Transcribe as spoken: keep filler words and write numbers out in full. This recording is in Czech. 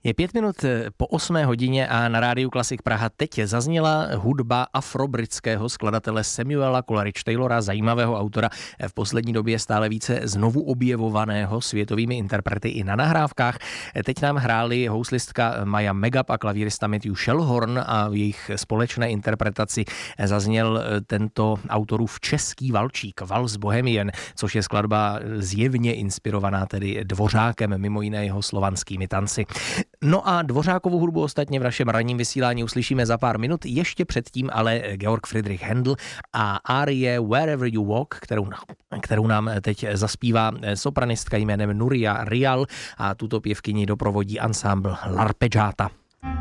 Je pět minut po osmé hodině a na rádiu Klasik Praha teď zazněla hudba afrobritského skladatele Samuela Coleridge Taylora, zajímavého autora, v poslední době stále více znovu objevovaného světovými interprety i na nahrávkách. Teď nám hráli houslistka Maya Megap a klavírista Matthew Shellhorn a v jejich společné interpretaci zazněl tento autorův český valčík, Vals Bohemien, což je skladba zjevně inspirovaná tedy Dvořákem, mimo jiné jeho slovanskými tanci. No a Dvořákovu hudbu ostatně v našem ranním vysílání uslyšíme za pár minut, ještě předtím ale Georg Friedrich Händel a árie Wherever You Walk, kterou, kterou nám teď zaspívá sopranistka jménem Nuria Rial a tuto pěvkyni doprovodí ansámbl L'Arpeggiata.